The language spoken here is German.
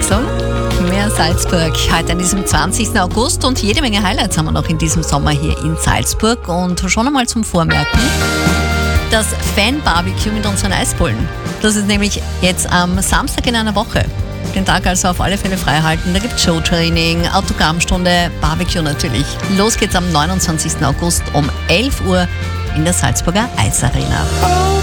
Abwechslung, mehr Salzburg. Heute an diesem 20. August und jede Menge Highlights haben wir noch in diesem Sommer hier in Salzburg. Und schon einmal zum Vormerken, das Fan-Barbecue mit unseren Eisbullen. Das ist nämlich jetzt am Samstag in einer Woche. Den Tag also auf alle Fälle frei halten. Da gibt es Showtraining, Autogrammstunde, Barbecue natürlich. Los geht's am 29. August um 11 Uhr in der Salzburger Eisarena.